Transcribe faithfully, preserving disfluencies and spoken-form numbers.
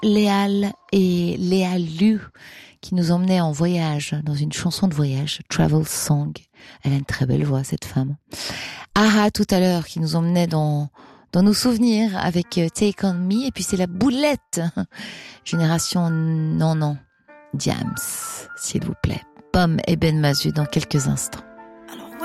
Léal et Léa Lu qui nous emmenait en voyage dans une chanson de voyage, Travel Song. Elle a une très belle voix, cette femme. Aha tout à l'heure qui nous emmenait dans dans nos souvenirs avec Take On Me, et puis c'est la boulette génération non non Diams, s'il vous plaît. Pomme et Ben Mazu dans quelques instants.